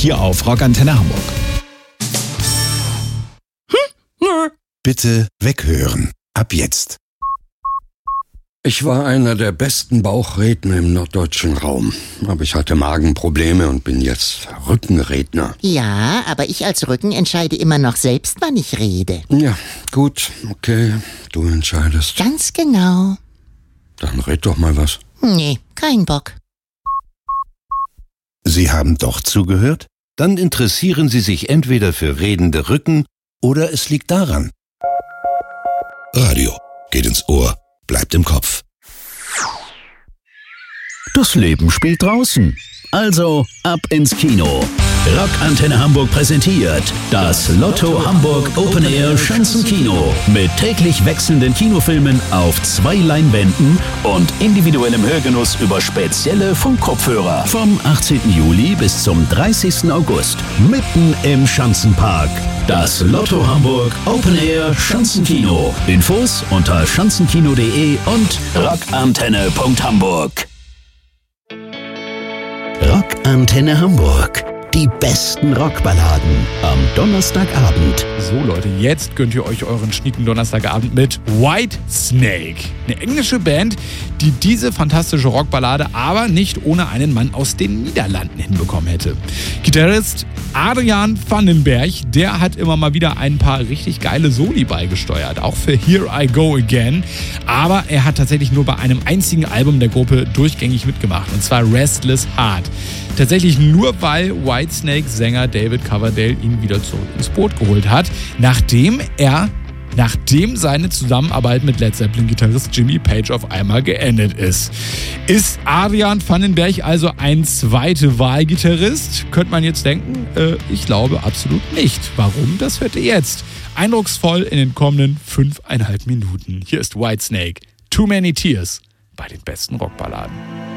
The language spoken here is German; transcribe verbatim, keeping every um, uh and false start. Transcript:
hier auf Rockantenne Hamburg. Bitte weghören. Ab jetzt. Ich war einer der besten Bauchredner im norddeutschen Raum. Aber ich hatte Magenprobleme und bin jetzt Rückenredner. Ja, aber ich als Rücken entscheide immer noch selbst, wann ich rede. Ja, gut, okay, du entscheidest. Ganz genau. Dann red doch mal was. Nee, kein Bock. Sie haben doch zugehört? Dann interessieren Sie sich entweder für redende Rücken oder es liegt daran. Radio geht ins Ohr, bleibt im Kopf. Das Leben spielt draußen. Also ab ins Kino. Rockantenne Hamburg präsentiert das Lotto Hamburg Open Air Schanzenkino mit täglich wechselnden Kinofilmen auf zwei Leinwänden und individuellem Hörgenuss über spezielle Funkkopfhörer. Vom achtzehnten Juli bis zum dreißigsten August mitten im Schanzenpark. Das Lotto Hamburg Open Air Schanzenkino. Infos unter schanzenkino punkt de und rockantenne punkt hamburg. Rockantenne Hamburg. Die besten Rockballaden am Donnerstagabend. So Leute, jetzt gönnt ihr euch euren schnieken Donnerstagabend mit Whitesnake. Eine englische Band, die diese fantastische Rockballade aber nicht ohne einen Mann aus den Niederlanden hinbekommen hätte. Gitarrist Adrian Vandenberg, der hat immer mal wieder ein paar richtig geile Soli beigesteuert, auch für Here I Go Again. Aber er hat tatsächlich nur bei einem einzigen Album der Gruppe durchgängig mitgemacht, und zwar Restless Heart. Tatsächlich nur, weil Whitesnake-Sänger David Coverdale ihn wieder zurück ins Boot geholt hat, nachdem er, nachdem seine Zusammenarbeit mit Led Zeppelin-Gitarrist Jimmy Page auf einmal geendet ist. Ist Adrian Vandenberg also ein zweite Wahl-Gitarrist? Könnte man jetzt denken, äh, ich glaube absolut nicht. Warum? Das hört ihr jetzt. Eindrucksvoll in den kommenden fünfeinhalb Minuten. Hier ist Whitesnake. Too Many Tears bei den besten Rockballaden.